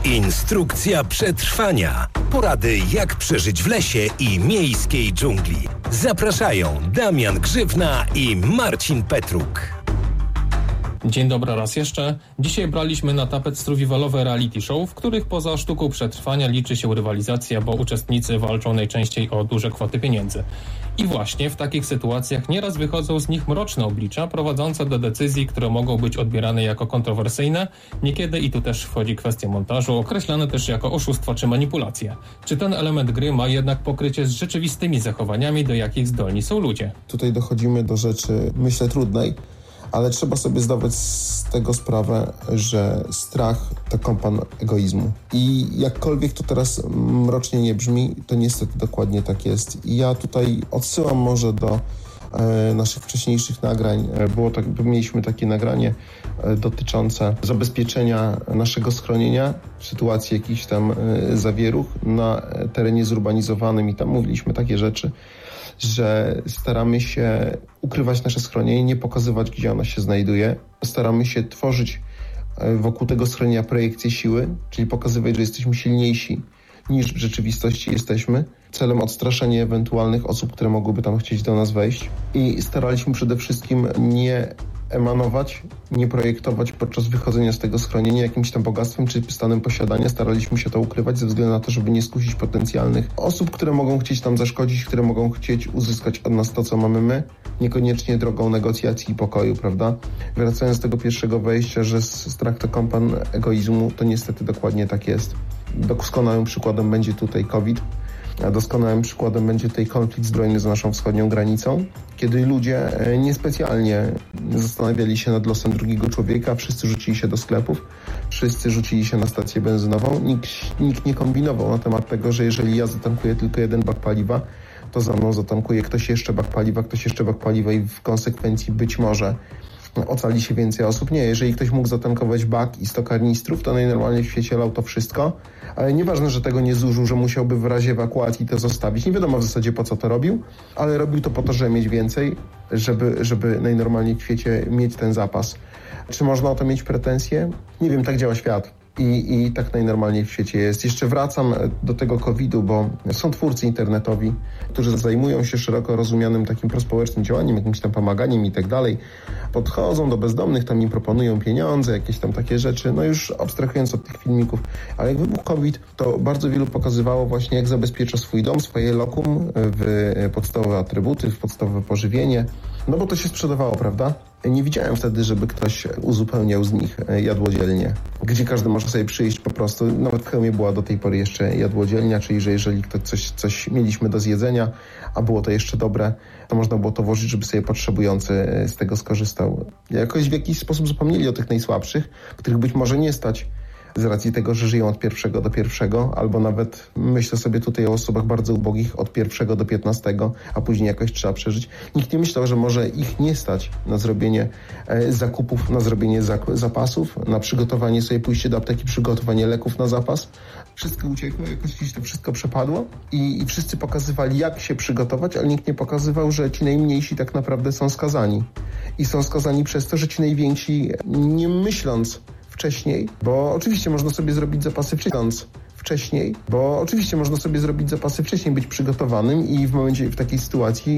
Instrukcja przetrwania. Porady, jak przeżyć w lesie i miejskiej dżungli. Zapraszają Damian Grzywna i Marcin Petruk. Dzień dobry raz jeszcze. Dzisiaj braliśmy na tapet survivalowe reality show, w których poza sztuką przetrwania liczy się rywalizacja, bo uczestnicy walczą najczęściej o duże kwoty pieniędzy. I właśnie w takich sytuacjach nieraz wychodzą z nich mroczne oblicza, prowadzące do decyzji, które mogą być odbierane jako kontrowersyjne, niekiedy i tu też wchodzi kwestia montażu, określane też jako oszustwa czy manipulacje. Czy ten element gry ma jednak pokrycie z rzeczywistymi zachowaniami, do jakich zdolni są ludzie? Tutaj dochodzimy do rzeczy, myślę, trudnej, ale trzeba sobie zdawać z tego sprawę, że strach to kompan egoizmu. I jakkolwiek to teraz mrocznie nie brzmi, to niestety dokładnie tak jest. I ja tutaj odsyłam może do naszych wcześniejszych nagrań. Mieliśmy takie nagranie dotyczące zabezpieczenia naszego schronienia w sytuacji jakichś tam zawieruch na terenie zurbanizowanym i tam mówiliśmy takie rzeczy, że staramy się ukrywać nasze schronienie, nie pokazywać, gdzie ono się znajduje. Staramy się tworzyć wokół tego schronienia projekcję siły, czyli pokazywać, że jesteśmy silniejsi niż w rzeczywistości jesteśmy, celem odstraszenia ewentualnych osób, które mogłyby tam chcieć do nas wejść. I staraliśmy przede wszystkim nie emanować, nie projektować podczas wychodzenia z tego schronienia jakimś tam bogactwem czy stanem posiadania. Staraliśmy się to ukrywać ze względu na to, żeby nie skusić potencjalnych osób, które mogą chcieć tam zaszkodzić, które mogą chcieć uzyskać od nas to, co mamy my, niekoniecznie drogą negocjacji i pokoju, prawda? Wracając do tego pierwszego wejścia, że strach to kompan egoizmu, to niestety dokładnie tak jest. Doskonałym przykładem będzie tutaj COVID. A doskonałym przykładem będzie tutaj konflikt zbrojny za naszą wschodnią granicą, kiedy ludzie niespecjalnie zastanawiali się nad losem drugiego człowieka, wszyscy rzucili się do sklepów, wszyscy rzucili się na stację benzynową, nikt nie kombinował na temat tego, że jeżeli ja zatankuję tylko jeden bak paliwa, to za mną zatankuje ktoś jeszcze bak paliwa i w konsekwencji być może ocali się więcej osób. Nie, jeżeli ktoś mógł zatankować bak i 100 karnistrów, to najnormalniej w świecie lał to wszystko, ale nieważne, że tego nie zużył, że musiałby w razie ewakuacji to zostawić. Nie wiadomo w zasadzie po co to robił, ale robił to po to, żeby mieć więcej, żeby najnormalniej w świecie mieć ten zapas. Czy można o to mieć pretensje? Nie wiem, tak działa świat. I tak najnormalniej w świecie jest. Jeszcze wracam do tego COVID-u, bo są twórcy internetowi, którzy zajmują się szeroko rozumianym takim prospołecznym działaniem, jakimś tam pomaganiem i tak dalej. Podchodzą do bezdomnych, tam im proponują pieniądze, jakieś tam takie rzeczy, no już abstrahując od tych filmików. Ale jak wybuchł COVID, to bardzo wielu pokazywało właśnie, jak zabezpiecza swój dom, swoje lokum w podstawowe atrybuty, w podstawowe pożywienie. No bo to się sprzedawało, prawda? Nie widziałem wtedy, żeby ktoś uzupełniał z nich jadłodzielnię, gdzie każdy może sobie przyjść po prostu. Nawet w Chełmie była do tej pory jeszcze jadłodzielnia, czyli że jeżeli ktoś coś mieliśmy do zjedzenia, a było to jeszcze dobre, to można było to włożyć, żeby sobie potrzebujący z tego skorzystał. Jakoś w jakiś sposób zapomnieli o tych najsłabszych, których być może nie stać z racji tego, że żyją od 1 do 1, albo nawet myślę sobie tutaj o osobach bardzo ubogich od 1 do 15, a później jakoś trzeba przeżyć. Nikt nie myślał, że może ich nie stać na zrobienie zakupów, na zrobienie zapasów, na przygotowanie sobie, pójście do apteki, przygotowanie leków na zapas. Wszystko uciekło, jakoś gdzieś to wszystko przepadło i wszyscy pokazywali, jak się przygotować, ale nikt nie pokazywał, że ci najmniejsi tak naprawdę są skazani. I są skazani przez to, że ci najwięksi, nie myśląc wcześniej, bo oczywiście można sobie zrobić zapasy wcześniej, być przygotowanym i w takiej sytuacji